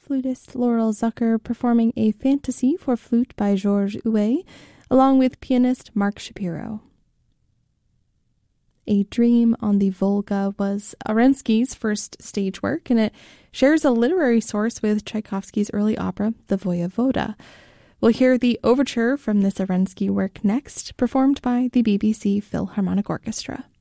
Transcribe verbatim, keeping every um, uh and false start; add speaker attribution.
Speaker 1: flutist Laurel Zucker performing a fantasy for flute by Georges Huet, along with pianist Mark Shapiro. A Dream on the Volga was Arensky's first stage work, and it shares a literary source with Tchaikovsky's early opera, The Voyevoda. We'll hear the overture from this Arensky work next, performed by the B B C Philharmonic Orchestra.